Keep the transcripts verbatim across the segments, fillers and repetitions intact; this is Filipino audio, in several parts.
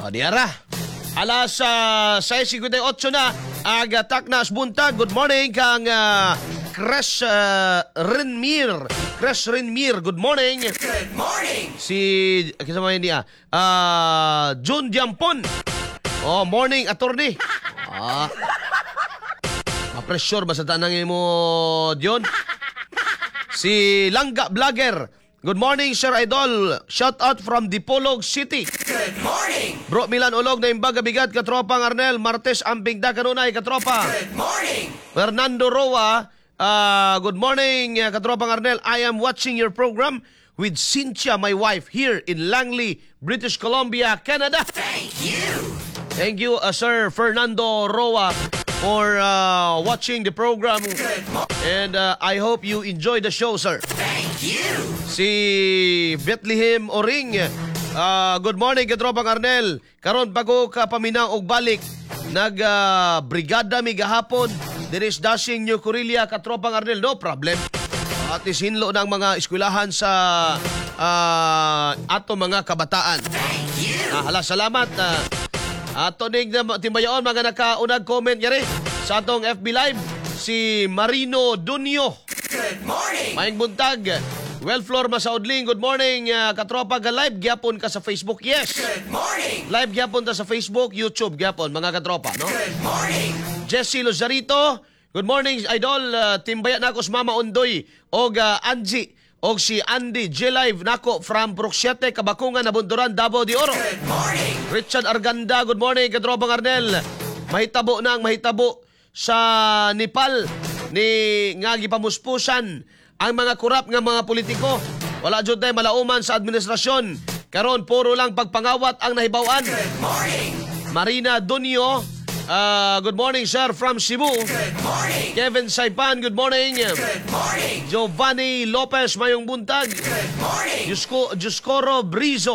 O, diara. Alas uh, sais fifty-eight na. Aga taknas buntag. Good morning kang uh, Cres uh, Renmir. Cres Renmir. Good morning. Good morning. Si, kasama yun niya. Uh, June Diampon. Oh, morning, attorney. Ah. Ma-pressure ba sa tanangin mo, Dion? Si Langga Vlogger. Good morning, Sir Idol. Shout out from Dipolog City. Good morning. Bro Milan Ulog na imbaga bigat katropa Arnel. Martes amping da kanunay katropa. Good morning. Fernando Roa. Uh, good morning, uh, katropa Arnel. I am watching your program with Cynthia, my wife, here in Langley, British Columbia, Canada. Thank you. Thank you, uh, Sir Fernando Roa, for uh, watching the program. Good morning. And uh, I hope you enjoy the show, sir. Thank you. Si Bethlehem Oring. Uh, good morning, katropang Arnel. Karon pa ko kapaminaw og balik. Nag uh, brigada mi gahapon. Diris dashing New Corelia, katropang Arnel. No problem. At isinlo ng mga eskwelahan sa uh, ato mga kabataan. Thank you. Ah, hala, salamat. Uh, ato ning timbayon mga nakaunag comment yari sa atong F B Live. Si Marino Dunio. Good morning. Maing buntag. Well floor masaudling. Good morning, uh, katropa ga live gyapon ka sa Facebook. Yes. Good morning. Live gyapon ta sa Facebook, YouTube gyapon mga katropa, no? Good morning. Jesse Lozarito. Good morning, idol. Uh, timbaya nako sa Mama Undoy og uh, Angie og si Andy J Live nako from Proxiete, Kabakungan, Nabunduran, Davao de Oro. Good morning. Richard Arganda. Good morning, katropang Arnel. Mahitabo na ang mahitabo sa Nepal ni nga gipamuspusan ang mga kurap nga mga politiko. Wala jud tay malauman sa administrasyon. Karon puro lang pagpangawat ang nahibaw-an. Good morning. Marina Donio. Uh, good morning, sir, from Cebu. Good morning. Kevin Saipan, good morning. Good morning. Giovanni Lopez, mayong buntag. Good morning. Jusco, Juscoro Brizo.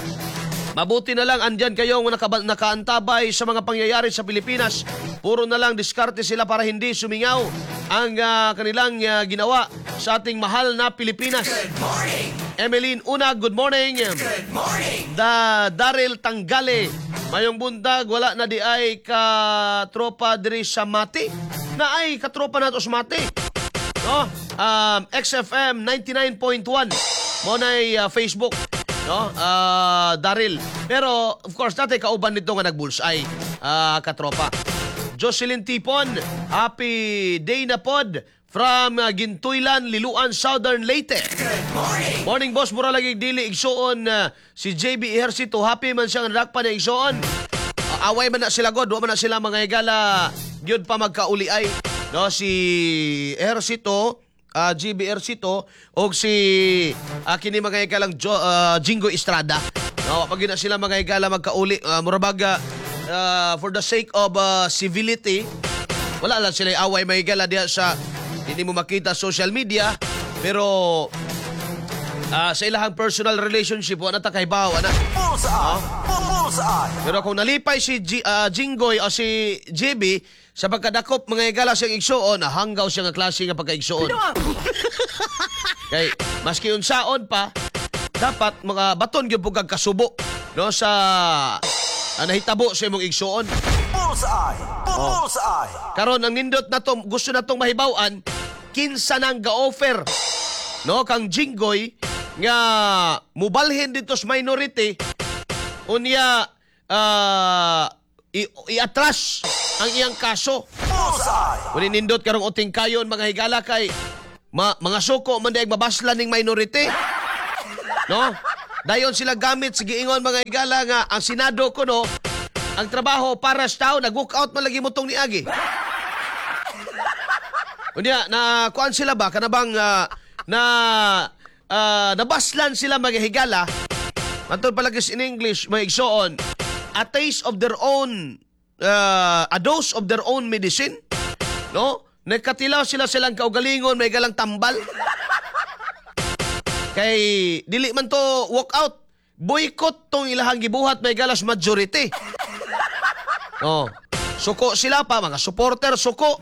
Mabuti na lang andyan kayong naka, nakaantabay sa mga pangyayari sa Pilipinas. Puro na lang diskarte sila para hindi sumingaw ang uh, kanilang uh, ginawa sa ating mahal na Pilipinas. Good morning. Emeline Unag, good morning. Good morning. Da Daryl Tanggale, mayong buntag, wala na di ay katropa diri sa Mati. Na ay katropa nato sa Mati. No? Um, X F M ninety-nine point one mo na uh, Facebook. No? Uh, Daryl. Pero, of course, natin kauban nito nga nag-bullseye, uh, katropa. Jocelyn Tipon, happy day na pod from uh, Gintuylan, Liluan, Southern Leyte. Good morning. Morning, boss. Mura lagi dili igsuon uh, si J B Ejercito. Happy man siyang nakpan na igsuon. Uh, away man na sila god. Wa man na sila mga igala. Gyud pa magkauliay. No, si Ejercito, uh, J B Ejercito, o si uh, kini mga igalang jo, uh, Jingo Estrada. No, pag na sila mga igala magkauli. Uh, murabaga, uh, for the sake of uh, civility, wala lang sila away mga igala diya sa hindi mo makita social media. Pero uh, sa ilahang personal relationship, wala ta kaibaw, ana. Bullseye. Bullseye. Pero kung nalipay si G, uh, Jingoy o si J B sa pagkadakop mga igala siyang igsuon, hanggaw siya nga klase nga pagkaigsuon. Kay maski unsaon pa, dapat mga baton gyud pug kasubo, no, sa uh, nahitabo sa imong igsuon. Bullseye. Bullseye. Karon ang nindot na to, gusto na tong mahibaw-an, kinsa nang ga-offer, no, kang Jingoy nga mubalhin dito sa minority unya uh, i-atras ang iyang kaso. Bullseye. Kung nindot karong uting kayon mga higala kay ma, mga suko man daig mabaslan ning minority, no, dayon sila gamit sige ingon mga higala nga ang Senado ko, no, ang trabaho para sa tao, nag-walk out man lagi mo tong niagi. Unya na kuan sila ba kanabang uh, na uh, nabaslan sila mga higala. Matod palagis in English, may igsoon, a taste of their own, uh, a dose of their own medicine. No? Nagkatilaw sila silang kaugalingon, may galang tambal. Kay, dili man to walk out. Boycott tong ilahang gibuhat, may galas majority. No. Suko sila pa, mga supporter, suko.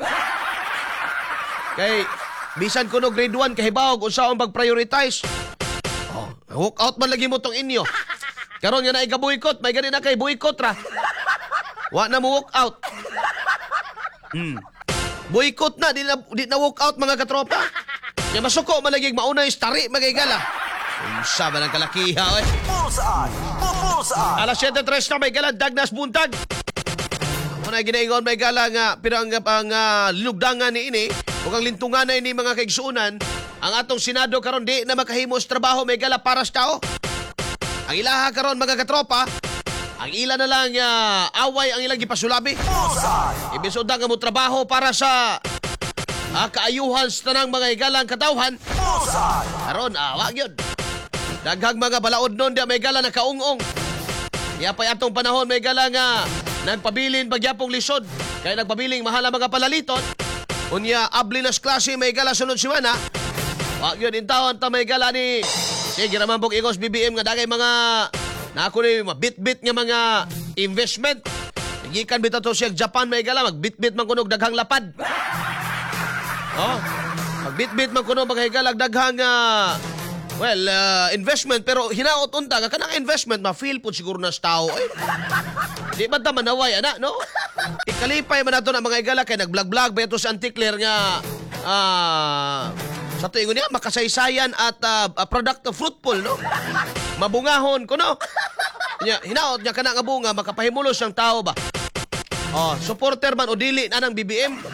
Kay, bisan kuno grade one, kahibaw, kung saan pag-prioritize. Walk out man lagi mo tong inyo. Karon nga na ika-boycott, may gani na kay boycott ra. Wa na mo walk out. Hmm. Boycott na, di na, di na walk out mga katropa. Kaya masuko malagig mauna yung stari magigala. Unsa ba ng kalakiha, oy? Bullseye! Bullseye! Alas siyete tres na may gala, Dagnas Buntag. Muna ginaingon may gala nga, pero ang, ang uh, linugdangan ni ini, o ang lintungan na ini mga kaigsuunan, ang atong Senado karon di na makahimos trabaho may gala para sa tao. Ang ilaha karon mga katropa, ang ila na lang uh, away ang ilang gipasulabi. Bullseye! Ibisod nga mo trabaho para sa uh, kaayuhan sa tanang mga igalang katawhan. Bullseye! Karon, awa gyud. Daghang mga balaod nun di may gala na kaungong. Kaya pa atong panahon may gala nga nagpabilin pagyapong lisod. Kaya nagpabiling mahal ang mga palaliton. Unya abli nas klase may gala sunod semana. Wa gyud intawon ta may gala ni sige raman pog igos B B M nga dagay mga na ako ni bit-bit nga mga investment. Gikan bitaw to siya Japan may gala magbit-bit man kunog daghang lapad. Oh. Magbit-bit man kuno mga higalag daghang uh, well, uh, investment pero hinaot unta ka kanang investment ma-feel po siguro na sa tao eh. Di ba ta manaway ana no? Ikalipay man nato na mga higala kay nag-vlog-vlog ba ito sa Anticler nga ah uh, sa tuingon niya makasaysayan at uh, product of fruitful no? Mabungahon ko no? Nya hinaot niya kana nga bunga makapahimulos ang tao ba? Oh, supporter man o dili na ng B B M.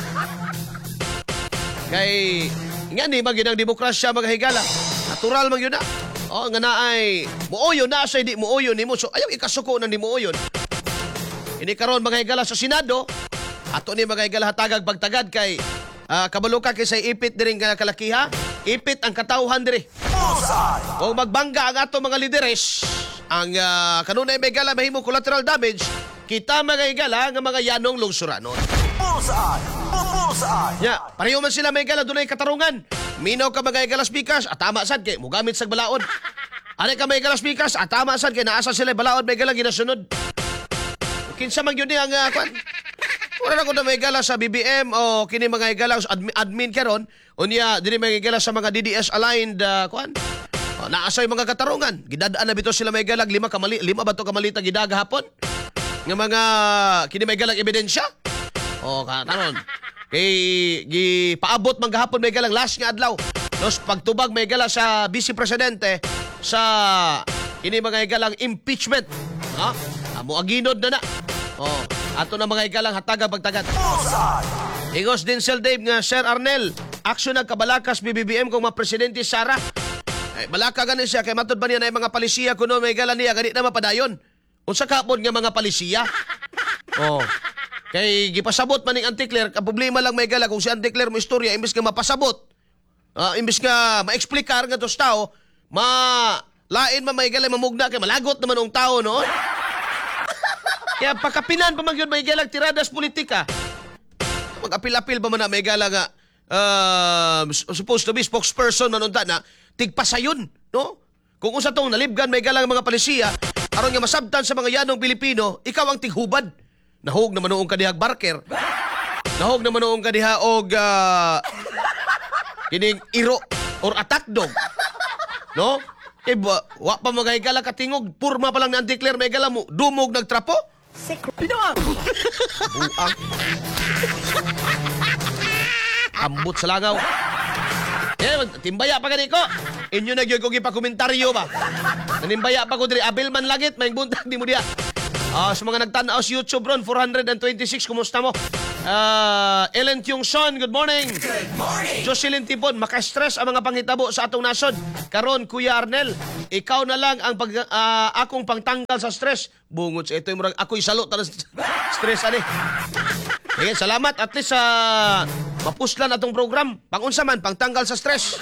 Kay nga ni maging ang demokrasya mga higala. Natural man yun na. O, nga na ay muoyon na sa di muoyon ni mo. So, ayaw ikasuko na ni muoyon. Ini karon mga higala sa Senado. Ato ni mga higala hatagag pagtagad kay uh, kabaluka kay sa ipit diring kalakiha. Ipit ang katawhan diri. Bullseye! O magbangga ang ato mga lideres. Ang uh, kanunay mga higala mahimo collateral damage. Kita mga higala nga mga yanong lungsuranon. Bullseye! Bullseye! Ya, pareho man sila may gala dunay katarungan. Minaw ka mga gala speakers at tama sad kay mugamit sa balaod. Ari ka may gala speakers at tama sad kay naasa sila balaod may gala ginasunod. Kinsa man gyud ni ang uh, kwan. Wala na ko na may gala sa B B M o kini mga gala admin, admin karon unya diri may gala sa mga D D S aligned uh, kwan. O, naasa yung mga katarungan. Gidadaan na bito sila may galag lima kamali lima ba to kamalita gidag hapon. Nga mga kini may galag ebidensya. O karon. Kay gi paabot man gahapon may galang last nga adlaw. Nos pagtubag may gala sa Vice Presidente sa ini mga galang impeachment. Ha? Amo aginod na na. Oh, ato na mga galang hataga pagtagad. Bullseye! Ingos din Sir Dave nga Sir Arnel, aksyon nagkabalakas B B B M kung mga presidente Sara. Eh, balaka ganin siya kay matud ba niya na mga palisiya kuno may galang niya gani na mapadayon. Unsa kapon nga mga palisiya? Oh. Kay gipasabot man ning Anticler, ka problema lang may gala kung si Anticler mo istorya imbes nga mapasabot. Uh, imbes nga ma-explicar nga to sa tao, ma lain man may gala mamugna kay malagot naman ang tao no. Kaya pakapinan pa man gyud may gala tiradas politika. Mag-apil-apil pa man na may gala nga uh, supposed to be spokesperson man unta na tigpasayon, no? Kung unsa tong nalibgan may gala nga mga palisiya, aron nga masabtan sa mga yanong Pilipino, ikaw ang tighubad. Nahog naman noong kadihag barker. Nahog naman noong kadiha og uh, kining iro or attack dog. No? Kay wa, wa pa mga higala katingog, purma pa lang ni Anticler may higala mo, dumog nagtrapo. Pinawa. Buang. Ambot sa langaw. Eh, timbaya pa gani ko. Inyo na gyud ko gipakomentaryo ba. Nanimbaya pa ko diri abil man langit, may buntag di mo diha. Ah, uh, sa mga nagtanaw sa YouTube ron, four twenty-six, kumusta mo? Uh, Ellen Tiong Son, good morning. Good morning! Jocelyn Tipon, maka-stress ang mga panghitabo sa atong nasod. Karon, Kuya Arnel, ikaw na lang ang pag, uh, akong pangtanggal sa stress. Bungot sa ito yung murag, ako'y salot na stress, ani. Okay, salamat. At least, uh, mapuslan atong program. Pangunsa man, pangtanggal sa stress.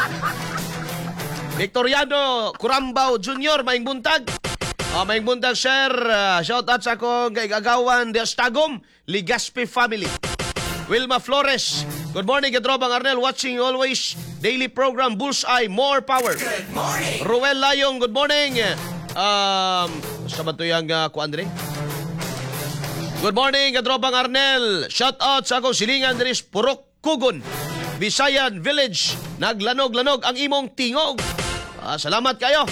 Victoriano Curambao Junior, maing buntag. Oh, maing buntag, sir. Uh, shout out sa akong kaigagawan de Astagom, Ligaspi family. Wilma Flores, good morning, Gadrobang Arnel, watching always daily program Bullseye, more power. Good morning! Ruel Layong, good morning. Um, basta ba ito yung uh, kuandre? Good morning, Gadrobang Arnel. Shout out sa akong silingan diris Purok Kugon, Visayan Village. Naglanog-lanog ang imong tingog. Uh, salamat kayo.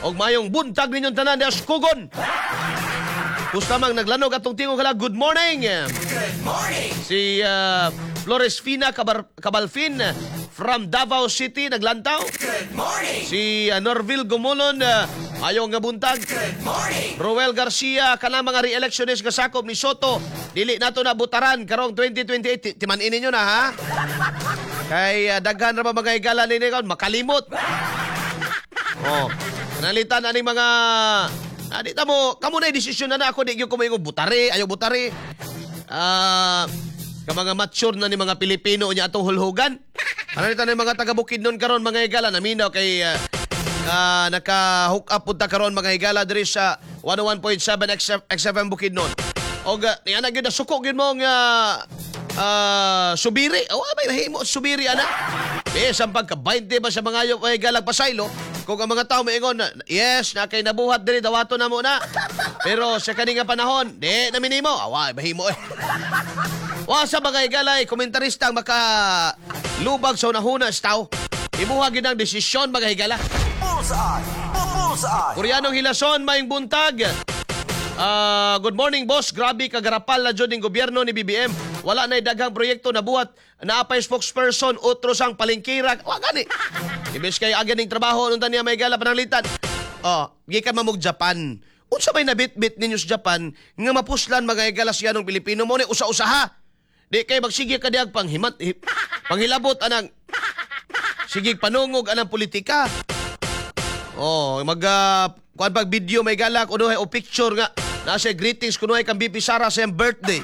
Og mayong buntag ninyong tanan di askugon. Kustamang naglanog atong tingog hala, good morning. Good morning. Si uh, Flores Fina Cabar- Cabalfin from Davao City naglantaw. Good morning. Si uh, Norville Gumulon uh, ayaw nga buntag. Good morning. Roel Garcia kanang mga re-electionist nga sakop ni Soto dili nato na butaran karong twenty twenty-eight. Timan-inin nyo na ha. Kay uh, daghan ra ba mga higala nini karon makalimot. Oh, nalitan ani mga adita mo kamo na desisyon na na ako di gyud ko moingon butari, ayo butari. Ah, ka mga mature na ni mga Pilipino nya atong hulhugan. Nalitan ni mga taga Bukidnon karon mga higala naminaw kay uh, uh, naka-hook up punta karon mga higala diri sa one oh one point seven X F M Bukidnon. Og uh, niya na gyud suko gyud mo nga Ah, subiri. Oh, may mahimo subiri ana. Eh, sampag ka twenty ba sa mga yung may galag pasaylo? Kung ang mga tao maingon, yes, na kay nabuhat diri dawato na mo na. Pero sa kani nga panahon, di na minimo. Awa, mahimo eh. Wa sa mga igalay komentarista ang maka lubag sa unahuna sa tao. Imuha gyud ang desisyon mga higala. Bullseye. Bullseye. Koreanong hilason maing buntag. Ah, good morning boss. Grabe kagarapal na jud ning gobyerno ni B B M. Wala na daghang proyekto na buhat. Naapay spokesperson utros ang palengkira. Wa gani. Ibes kay aga ning trabaho nung taniya may gala pananglitan. Oh, gikan mamog Japan. Unsa may nabitbit ninyo sa Japan nga mapuslan mga igala siya ng Pilipino mo ni usa-usaha. Di kay magsige ka diag panghimat hi- panghilabot anang sigig panungog anang politika. Oh, mag uh, kuan pag video may galak uno o picture nga nasa greetings kuno ay kang B P Sara sa iyang birthday.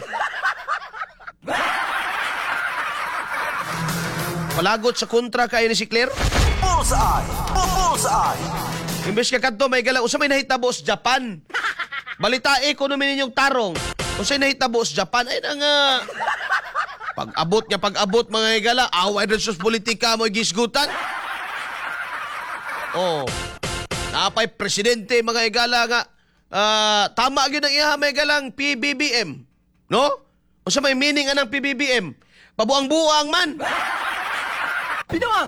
Palagot sa kontra kay ni si Claire. Bullseye. Bullseye. Imbes ka kadto may galak usa may nahitabo sa Japan. Balitae kuno ninyong tarong. Usa may nahitabo sa Japan ay nang uh, pag-abot nga pag-abot mga higala away rin sa politika mo gisgutan. Oh. Napay presidente mga higala nga uh, tama gyud ang iya may galang P B B M. No? Unsa may meaning anang P B B M? Pabuang-buang man. Binuang.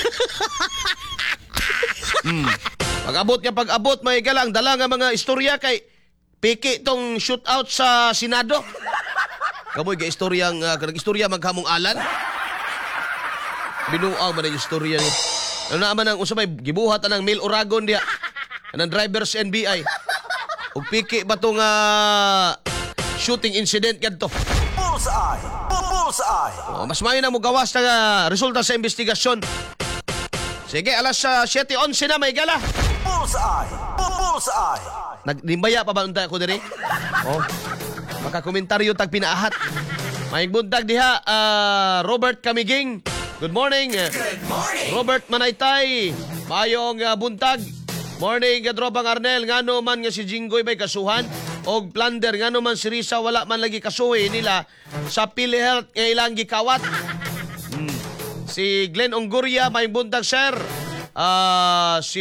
Hmm. Pag-abot nga pag-abot may galang dala nga mga istorya kay piki tong shootout sa Senado. Kamoy ga istoryang uh, kanang istorya maghamong alan. Binuang man ang istorya ni. Ano naman ang usabay gibuhat anang Mail Oragon diha. Anang drivers N B I. Ug piki ba tong uh, shooting incident kadto. Bullseye. Bullseye. Oh, mas mayo na mo gawas na uh, resulta sa investigasyon. Sige, alas uh, seven eleven na may gala. Bullseye. Bullseye. Nagdimbaya pa ba unta ko diri? Oh. Makakomentaryo tag pinaahat. Maing buntag diha uh, Robert Camiging. Good morning. Good morning. Robert Manaytay. Mayong uh, buntag. Morning Gadrobang Arnel. Ngano man nga si Jinggoy may kasuhan og plunder ngano man si Risa wala man lagi kasuhi nila sa PhilHealth nga ilang gikawat. Hmm. Si Glenn Ongoria may buntag sir. Ah, si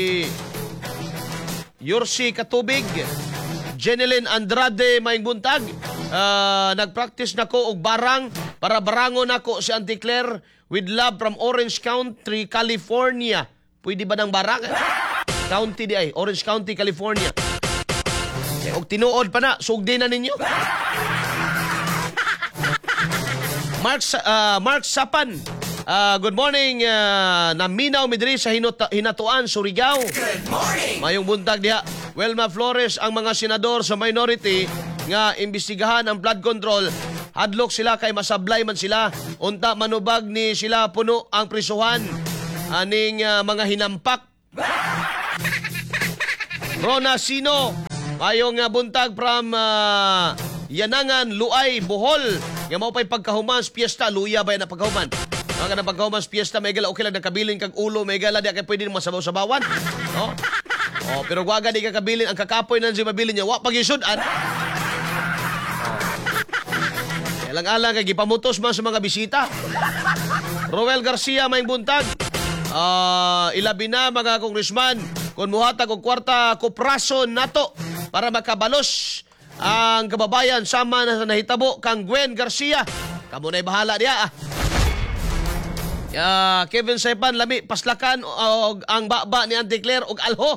Yorsi Katubig. Jeneline Andrade may buntag. Uh, nagpractice nako og barang para barangon nako si Auntie Claire with love from Orange County, California. Pwede ba ng barang? County di ay, Orange County, California. Eh, og tinuod pa na, sugdi na ninyo. Mark Sa- uh, Mark Sapan. Uh, good morning. Uh, naminaw midri sa Hinota- Hinatuan, Surigao. Good morning. Mayong buntag diha. Welma Flores ang mga senador sa minority nga imbestigahan ang blood control. Hadlok sila kay masablay man sila. Unta manubag ni sila puno ang prisuhan. Aning uh, mga hinampak. Rona Sino. Mayong uh, buntag from uh, Yanangan, Luay, Bohol. Nga mo pa'y pagkahuman sa piyesta. Luya ba yan na pagkahuman? Mga na pagkahuman sa piyesta, may gala okay lang nakabilin kag ulo. May gala di ka pwede masabaw-sabawan. No? Oh, pero waga di ka kabilin. Ang kakapoy na si mabilin niya. Wa pag-isudan. Alang-alang kay gipamutos man sa mga bisita. Roel Garcia may buntag. Ah, uh, ilabi na mga congressman kung muhatag og kwarta kuprason nato para makabalos ang kababayan sama na sa nahitabo kang Gwen Garcia. Kamo na'y bahala diya ah. Ah, Kevin Sepan, lami, paslakan og ang baba ni Auntie Claire og alho.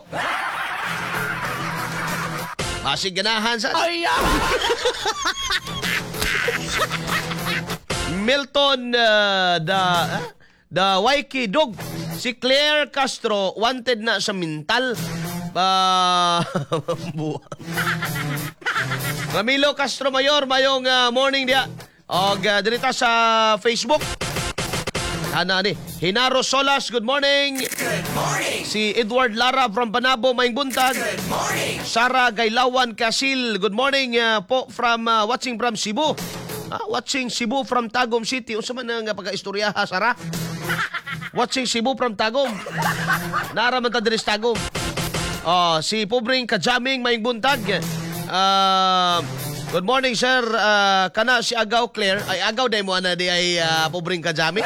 Basig ganahan sa... Ay, ah! Milton uh, the uh, the Waiki Dog. Si Claire Castro wanted na sa mental. Uh, Ramilo Castro Mayor, mayong uh, morning dia. Og uh, dirita sa Facebook. Ana ni Hinaro Solas, good morning. Good morning. Si Edward Lara from Panabo, maing buntag. Good morning. Sara Gailawan Kasil, good morning uh, po from uh, watching from Cebu. Ah, watching Cebu from Tagum City. Unsa man nga pagka-istorya ha, Sara? Watching Cebu from Tagum. Naraman ta diri sa Tagum. Oh, si Pobring Kajaming maing buntag. Uh, good morning sir. Uh, kana si Agaw Claire. Ay Agaw day mo ana di ay uh, Pobring Kajaming.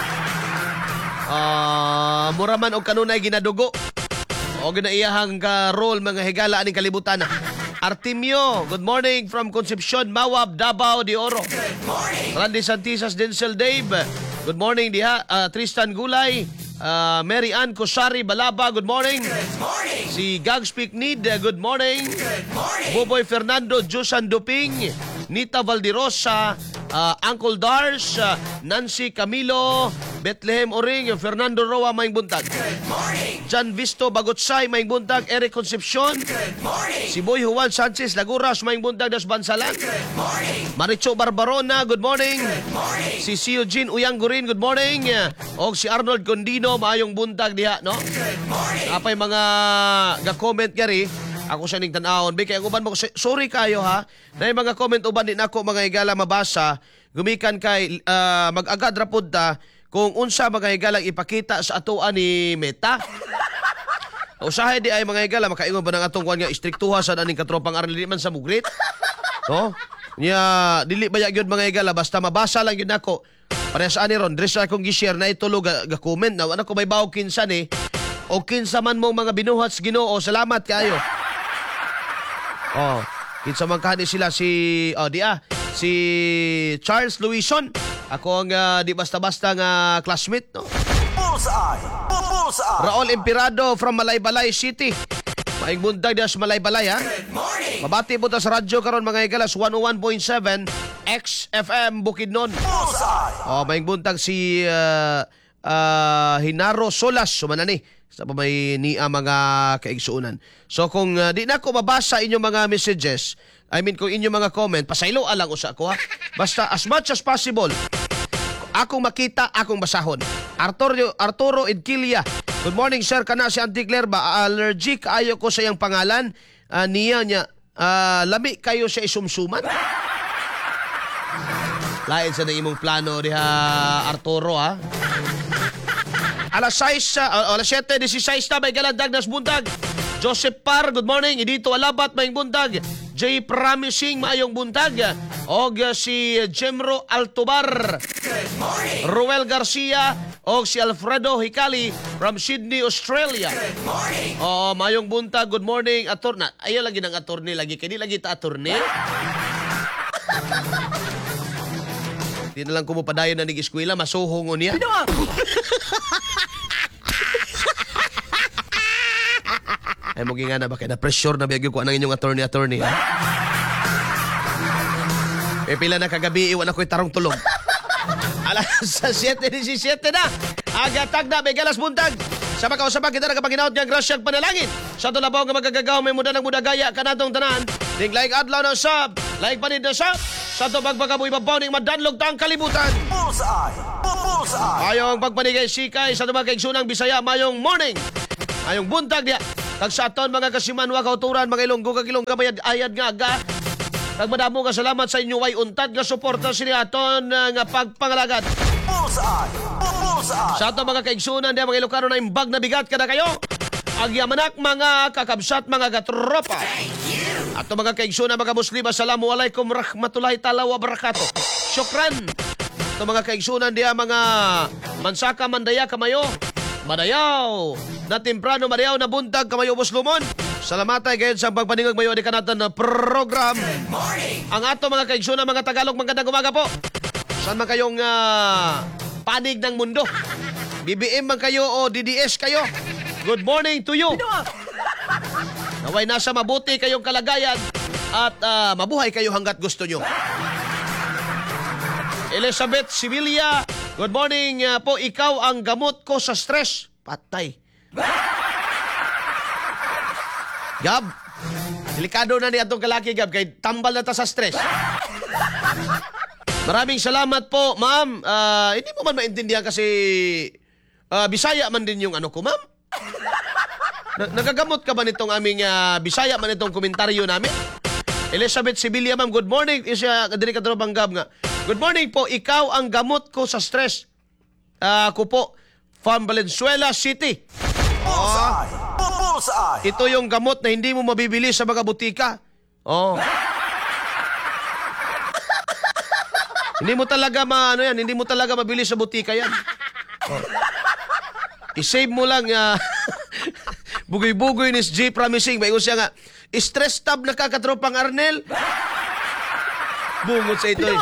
Uh, mura man og kanunay ginadugo. O ginaiyahang ka role mga higala aning kalibutan. Artemio, good morning from Concepcion, Mawab, Davao de Oro. Good morning. Randy Santisas, Denzel Dave. Good morning diha. Uh, Tristan Gulay, uh, Mary Ann Kosari Balaba, good morning. Good morning. Si Gags Need, uh, good morning. Good morning. Boboy Fernando, Josan Duping, Nita Valderosa, uh, Uncle Dars, uh, Nancy Camilo, Bethlehem Oring, Fernando Roa, maing buntag. Good morning. Jan Visto Bagotsay, maing buntag. Eric Concepcion, Good morning. si Boy Juan Sanchez Laguras, maing buntag das Bansalan. Good morning. Maricho Barbarona, good morning. Good morning. Si Si Eugene Uyanggurin, good morning. O si Arnold Condino, maayong buntag diha, no? Good morning. Apay mga ga-comment gari, ako sa ning tan-awon. Be kay uban mo ko, sorry kayo ha. Na mga comment uban din ako mga higala mabasa, gumikan kay ah, mag-agad ra pud ta kung unsa mga higala ipakita sa atoan ni Meta. Usahay di ay mga higala makaingon ba ng atong kuan nga istriktuha sa aning katropang aron dili man sa mugrit. No? Nya dili baya gyud mga higala basta mabasa lang gyud nako. Pareha sa ani ron, dress akong gi-share na itulog ga-comment na wala ko may bawog kinsa ni. O kinsa man mong mga binuhats Ginoo, salamat kayo. Oh, kinsa man kahani sila si oh di ah, si Charles Luison. Ako ang ah, di basta-basta nga classmate, no? Bullseye. Bullseye. Raul Empirado from Malaybalay City. Maing buntag diha sa Malaybalay ha. Good morning. Mabati po ta sa radyo karon mga igalas one oh one point seven X F M Bukidnon. Bullseye. Oh, maing buntag si uh, uh, Hinaro Solas sumana ni sa pamay ni ang mga kaigsuunan. So kung uh, di na ko mabasa inyong mga messages, I mean kung inyong mga comment, pasaylo alang usa ko ha. Basta as much as possible, akong makita, akong basahon. Arturo Arturo Edquilia. Good morning sir, kana si Auntie Claire ba allergic ayo ko sa iyang pangalan? Uh, niya niya uh, lami kayo sa isumsuman. Lain sa na imong plano diha Arturo ha. Alas sais, uh, alas siyete dieciséis na may galandag nas buntag. Joseph Par, good morning. Idito Alabat, maing buntag. J. Promising, maayong buntag. Og uh, si Jemro Altobar. Good morning. Ruel Garcia. Og si Alfredo Hikali from Sydney, Australia. Good morning. Oh, maayong buntag. Good morning, attorney. Ayaw lagi ng attorney lagi. Kaya di lagi ta attorney. Di na lang kumupadayon na nag-eskwela. Masuhongon niya. Ay mo nga na ba kaya na pressure na biyagyo ko anang inyong attorney attorney ha? E pila na kagabi iwan ako tarong tulog. Alas siyete diecisiete na. Agatag na may galas buntag. Sa makausapag kita nagapaginaot nga grasyag panalangin. Sa tulabaw nga magagagaw may muda ng mudagaya kanatong tanan. Ding like adlaw na sab, like panid na sab. Sa to pagpagaboy babaw ning madanlog tang kalibutan. Bullseye. Bullseye. Ayong pagpanigay sikay sa mga kaigsunang Bisaya mayong morning. Ayong buntag dia. Kag sa aton mga kasimanwa kauturan mga Ilonggo kag Ilongga bayad ayad nga aga. Kag madamo nga salamat sa inyo way untad nga suporta sini aton uh, nga pagpangalagad. Bullseye. Bullseye. Sa aton mga kaigsunan dia mga Ilocano na imbag na bigat kada kayo. Agyamanak mga kakabsat mga katropa. Ato mga kaigsunan mga Muslim, assalamualaikum rahmatullahi taala wa barakatuh. Syukran. Ato mga kaigsunan dia mga mansaka mandaya kamayo. Madayaw na temprano, madayaw na buntag kamayo Buslumon. Salamatay kayo sa pagpaningag mayo di kanatan na program. Ang ato mga kaigsunan mga Tagalog, magandang umaga po. Saan man kayong uh, panig ng mundo? B B M man kayo o D D S kayo. Good morning to you. Naway nasa mabuti kayong kalagayan at ah, mabuhay kayo hanggat gusto nyo. Elizabeth Sibilia, good morning ah, po. Ikaw ang gamot ko sa stress. Patay. Gab, delikado na ni atong kalaki, Gab, kay tambal na ta sa stress. Maraming salamat po, ma'am. Ah, hindi mo man maintindihan kasi ah, Bisaya man din yung ano ko, ma'am. Na- nagagamot ka ba nitong aming ah, Bisaya man itong komentaryo namin? Elizabeth Sibilia, ma'am, good morning. Isa kadiri ka bang Gab nga. Good morning po. Ikaw ang gamot ko sa stress. Ah, ako po, from Valenzuela City. Bullseye. Bullseye. Ito yung gamot na hindi mo mabibili sa mga butika. Oh. Hindi mo talaga ma, ano yan, hindi mo talaga mabili sa butika yan. Oh. I-save mo lang, uh, bugoy-bugoy ni J Promising. May siya nga, stress tab na kakatropang Arnel. Bungot sa ito eh.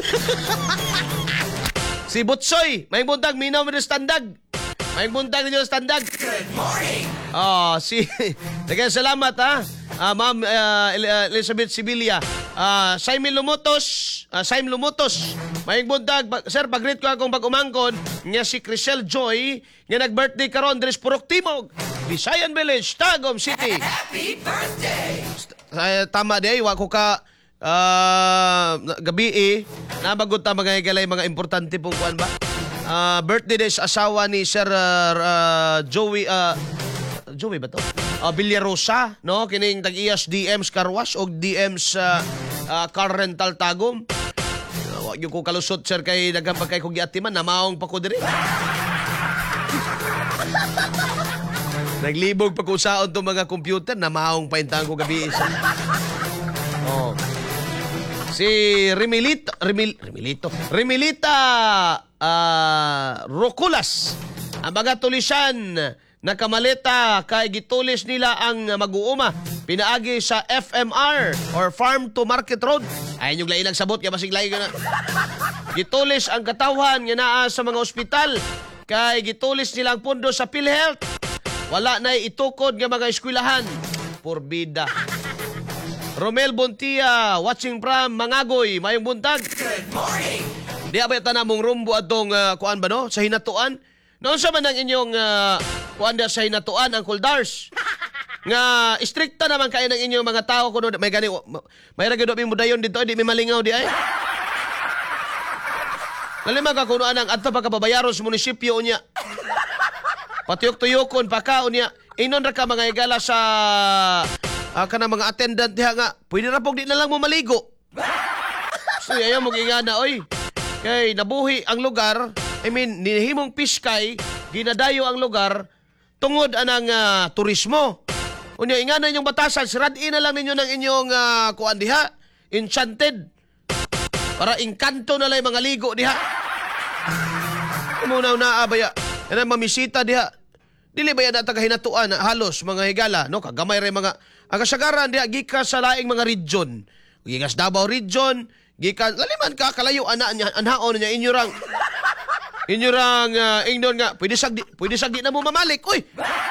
Si Butsoy, may buntag, minaw mo na standag. May buntag ninyo na standag. Good morning. Oh, si Dagan salamat ha. Ah, Ma'am uh, Elizabeth Sibilia. Ah, Saimil Lumutos, ah, Saim Lumutos. May buntag, sir, pag-greet ko akong pag-umangkon niya si Crisel Joy, nga nag-birthday karon dres Purok Timog, Visayan Village, Tagum City. Happy birthday. Ay, tama di, wa ko ka ah, gabi eh, nabagot ta mga igalay mga importante pong kuan ba? Ah, birthday day sa asawa ni Sir ah, ah, Joey ah, Joey ba to? Uh, Villarosa, no? Kining tag-iyas D Ms Car Wash o D Ms uh, uh, Car Rental Tagum. Uh, wag yung ko kalusot, sir, kay nagambag kay kong giatiman, namaong pa ko diri. Naglibog pa ko saon itong mga computer, namaong pa intang ko gabi isa. Oh. Si Remilito, Remil, Remilito, Remilita uh, Roculas, ang mga tulisan nakamaleta kay gitulis nila ang mag-uuma pinaagi sa F M R or Farm to Market Road. Ayun yung lain ang sabot kaya masig lain na. Gitulis ang katawhan nga naa sa mga ospital kay gitulis nila ang pundo sa PhilHealth. Wala na itukod nga mga eskwelahan. Porbida. Romel Bontia, watching from Mangagoy, mayong buntag. Good morning. Di abay tanamong rumbo atong uh, kuan ba no sa hinatuan. Noon sa man ang inyong uh, kuan da sa hinatuan ang Kuldars. Nga istrikta naman kayo ng inyong mga tao kuno may gani may ra gyud mi mudayon dito di mi malingaw di ay. Nalimag ka kuno anang adto pa kababayaron sa munisipyo unya. Patuyok-tuyokon pa ka unya. Inon ra ka mga igala sa uh, kana mga attendant diha nga. Pwede ra pog di na lang mo maligo. So ayaw mo gingana oy. Kay nabuhi ang lugar. I mean, ninihimong piskay, ginadayo ang lugar, tungod anang uh, turismo. Unya, inganan yung batasan, siradin na lang ninyo ng inyong uh, kuan diha, enchanted. Para inkanto na lang mga ligo diha. Muna na abaya, yan ang mamisita diha. Dili ba yan na tagahinatuan, halos mga higala, no? Kagamay rin mga, ang kasagaran diha, gika sa laing mga region. Gikas Davao region, gikas, laliman ka, kalayo, ana, anhaon niya, inyurang, Inyo rang uh, ingnon nga, pwede sagdi, pwede sagdi na mo mamalik. Uy!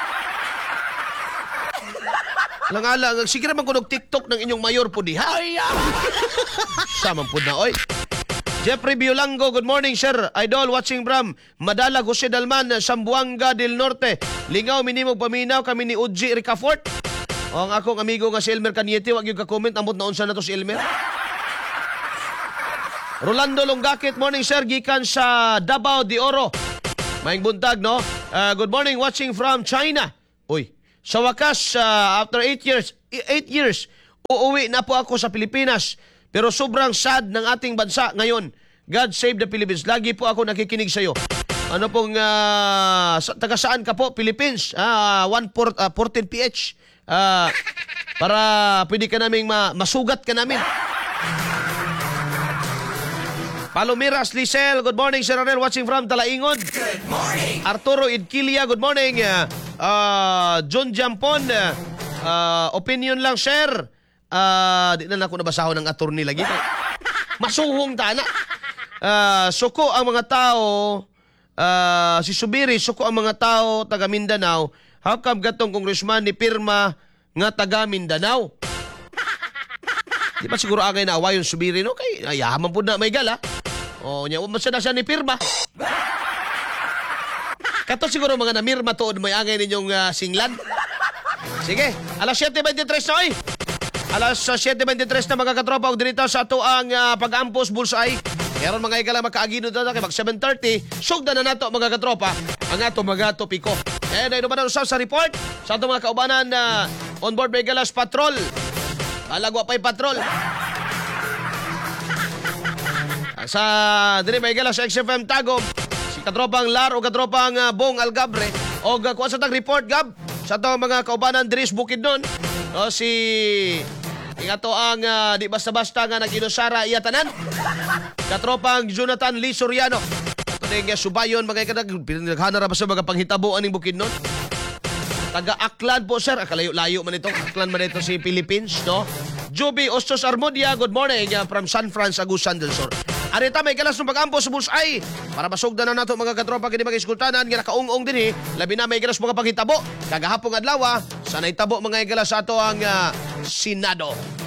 Lang-alang, sige naman kunog TikTok ng inyong mayor po diha. Samang po na, oy. Jeffrey Biolango, good morning, sir. Idol, watching from Madalag, Jose Dalman, Sambuanga del Norte. Lingaw, minimog paminaw kami ni Uji Ricafort. O ang akong amigo nga si Elmer Caniete, wag yung ka-comment, amot na unsa na to si Elmer. Rolando Longakit, morning sir, gikan sa Davao de Oro. Maing buntag, no? Uh, good morning, watching from China. Uy, sa wakas, uh, after eight years, eight years, uuwi na po ako sa Pilipinas. Pero sobrang sad ng ating bansa ngayon. God save the Philippines. Lagi po ako nakikinig sa iyo. Ano pong, uh, sa, taga saan ka po? Philippines. Uh, one port, uh, fourteen P H. Uh, para pwede ka naming ma- masugat ka namin. Palomiras Lisel, good morning Sir Arnel, watching from Talaingon. Good morning. Arturo Idkilia, good morning. Uh, uh, John Jampon, uh, opinion lang sir. Uh, di na lang ako nabasahon ng attorney lagi. Masuhong tana. Uh, suko ang mga tao ah, si Subiri suko ang mga tao taga Mindanao. How come gatong congressman ni pirma nga taga Mindanao? Di ba siguro agay na awayon Subiri no kay ayaman pud na may gala. O nya man siya na siya ni pirma. Kato siguro mga namirma tuod may angay ninyong ah, singlan. Sige, alas siyete twenty-three na oy. Alas siyete twenty-three na mga katropa og dirito sa ato ang ah, pag-ampos bullseye. Meron mga igala makaagino dito kay mag seven thirty. Sugda na nato mga katropa ang ato mga topiko. Eh dahil naman sa report sa ato mga kaubanan na uh, on board may galas patrol. Alagwa pa'y patrol. Sa diri may galas sa X F M Tagum. Si katropang Lar o katropang uh, Bong Algabre o uh, kuha sa tag report Gab sa itong mga kaubanan Dris Bukidnon o si ingato ang uh, di basta-basta nga nag-inusara iya tanan katropang Jonathan Lee Soriano ito na subayon mga ikanag pinaghana ba sa mga panghitabuan ng Bukidnon taga Aklan po sir akalayo-layo man ito Aklan man ito si Philippines no Juby Ostos Armodia good morning uh, from San Francisco Agusan del Sur. Arita may kalas ng pag-ampo sa bullseye para masugdan na nato mga katropa kini mga iskultanan nga nakaung-ung dinhi labi na may kalas mga panghitabo kagahapong adlaw sanay tabo mga igalas sa ato ang uh, Senado.